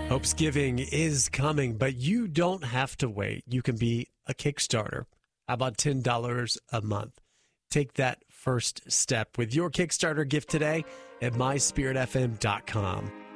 Hopesgiving is coming, but you don't have to wait. You can be a Kickstarter. How about $10 a month? Take that first step with your Kickstarter gift today at myspiritfm.com.